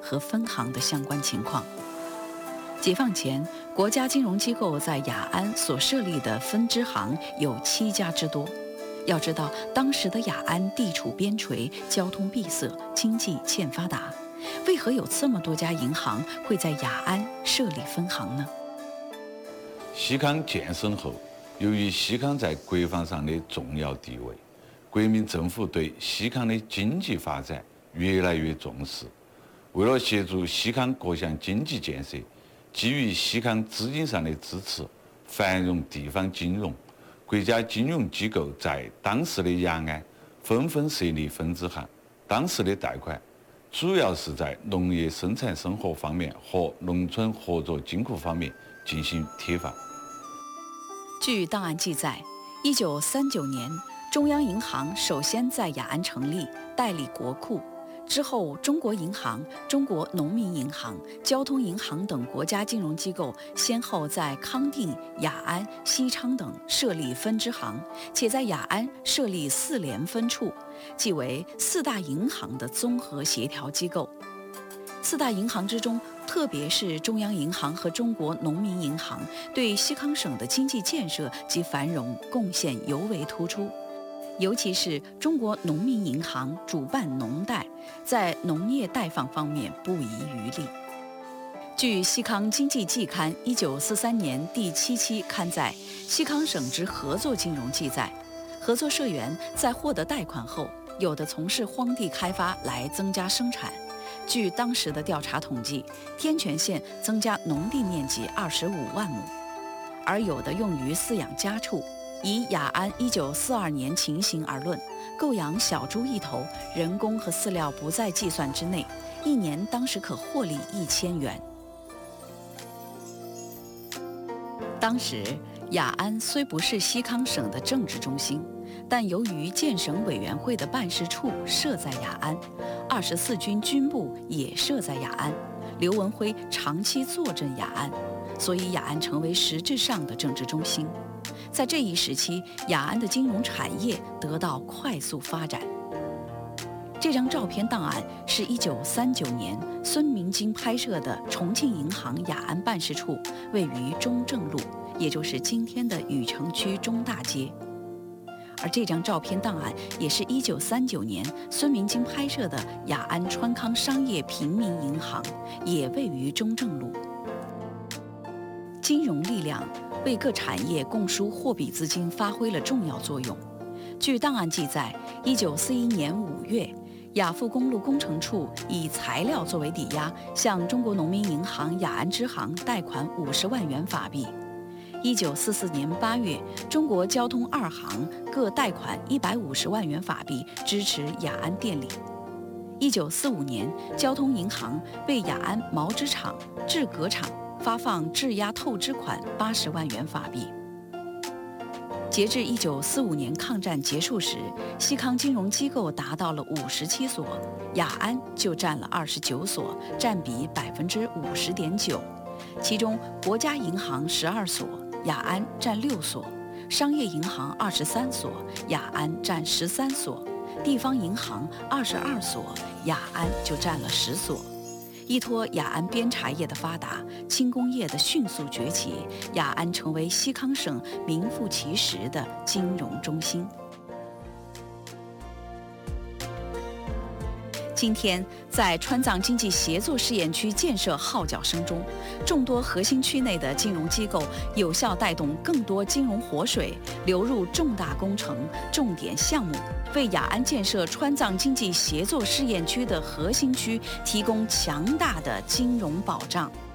和分行的相关情况。解放前，国家金融机构在雅安所设立的分支行有7家之多。要知道，当时的雅安地处边陲，交通闭塞，经济欠发达，为何有这么多家银行会在雅安设立分行呢？ 西康建省后，由于西康在国防上的重要地位，国民政府对西康的经济发展越来越重视。为了协助西康各项经济建设，基于西康资金上的支持，繁荣地方金融，国家金融机构在当时的雅安纷纷设立分支行。当时的贷款主要是在农业生产生活方面和农村合作金库方面进行贴发。 据档案记载，1939年，中央银行首先在雅安成立，代理国库。之后，中国银行、中国农民银行、交通银行等国家金融机构先后在康定、雅安、西昌等设立分支行，且在雅安设立4联分处，即为4大银行的综合协调机构。4大银行之中，特别是中央银行和中国农民银行，对西康省的经济建设及繁荣贡献尤为突出。尤其是中国农民银行主办农贷，在农业贷放方面不遗余力。据《西康经济季刊》1943年第7期刊载《西康省之合作金融》记载，合作社员在获得贷款后，有的从事荒地开发来增加生产。据当时的调查统计，天全县增加农地面积25万亩，而有的用于饲养家畜。以雅安1942年情形而论，购养小猪1头，人工和饲料不在计算之内，一年当时可获利1000元。当时雅安虽不是西康省的政治中心，但由于建省委员会的办事处设在雅安，24军军部也设在雅安，刘文辉长期坐镇雅安，所以雅安成为实质上的政治中心。在这一时期，雅安的金融产业得到快速发展。这张照片档案是1939年孙明京拍摄的重庆银行雅安办事处，位于中正路，也就是今天的禹城区中大街。而这张照片档案也是1939年孙明京拍摄的雅安川康商业平民银行，也位于中正路。金融力量为各产业供输货币资金发挥了重要作用。据档案记载，1941年5月，雅富公路工程处以材料作为抵押，向中国农民银行雅安支行贷款50万元法币。1944年8月，中国交通2行各贷款150万元法币，支持雅安电力。1945年，交通银行为雅安毛织厂、制革厂发放质押透支款80万元法币。截至1945年抗战结束时，西康金融机构达到了57所，雅安就占了29所，占比50.9%。其中，国家银行12所，雅安占6所；商业银行23所，雅安占13所；地方银行22所，雅安就占了10所。依托雅安边茶业的发达，轻工业的迅速崛起，雅安成为西康省名副其实的金融中心。今天，在川藏经济协作试验区建设号角声中，众多核心区内的金融机构有效带动更多金融活水流入重大工程、重点项目，为雅安建设川藏经济协作试验区的核心区提供强大的金融保障。